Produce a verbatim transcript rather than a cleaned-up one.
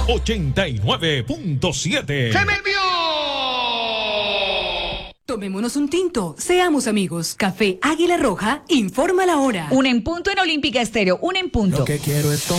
ochenta y nueve punto siete. ¡Se me envió! Tomémonos un tinto, seamos amigos. Café Águila Roja, informa la hora. Un en punto en Olímpica Estéreo, un en punto. Lo que quiero es